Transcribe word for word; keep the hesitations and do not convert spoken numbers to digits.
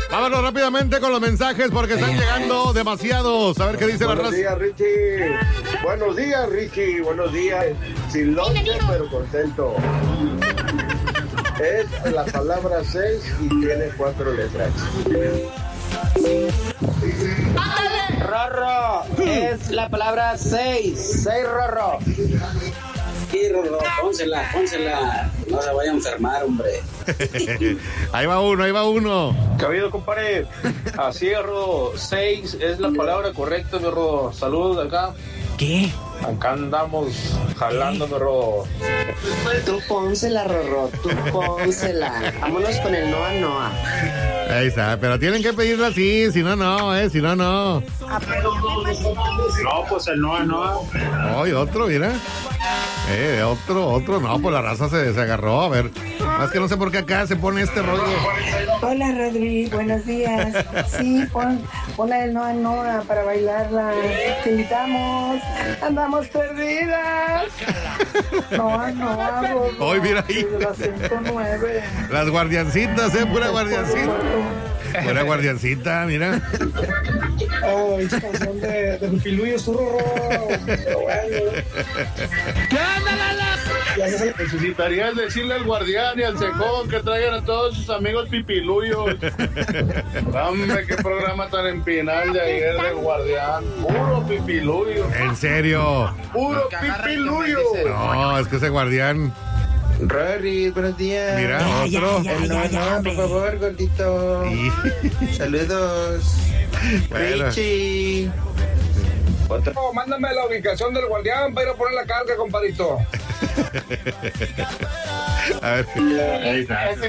Vámonos rápidamente con los mensajes porque están llegando demasiados. A ver qué dice la raza. Buenos días, Richie. Buenos días, Richie. Buenos días. Sin lonche, pero contento. Es la palabra seis y tiene cuatro letras. Rorro, es la palabra seis. Seis, Rorro. Sí, Rorro, pónsela, pónsela. No se vaya a enfermar, hombre. Ahí va uno, ahí va uno. ¿Qué ha habido, compadre? Así es, Rodo. Seis es la palabra correcta, mi Rodo. Saludos de acá. ¿Qué? Acá andamos jalando, mi Rodo. Tú pónsela, Rorro, tú pónsela. Vámonos con el Noa Noa. Ahí está, pero tienen que pedirlo así, si no, no, eh, si no, no. No, pues el Noa Noa. Ay, otro, mira. Eh, otro, otro, no, pues la raza se, se agarró, a ver. Más que no sé por qué acá se pone este rollo. Hola, Rodri, buenos días. Sí, pon, pon la del Noa Noa para bailarla. Te invitamos. Andamos perdidas. Noa Noa. Hoy mira ahí. La ciento nueve. Las guardiancitas, eh, pura guardiancita. Pura guardiancita, mira. Ay, esa canción de, de Pipiluyo Zurro. Pero bueno. ¿Qué onda, Lala? Necesitarías decirle al guardián y al secón que traigan a todos sus amigos pipiluyos. Hombre, qué programa tan empinal de ayer del guardián. Puro pipiluyo. En serio. Puro pipiluyo. No, es que ese guardián. Rory, buenos días. Mira, Ya, otro. ya, El ya, Noa ya, Noa, hombre. por favor, gordito. Y- Saludos. Bueno. Richie. Oh, mándame la ubicación del guardián para ir a poner la carga, compadrito. A ver. Ahí está.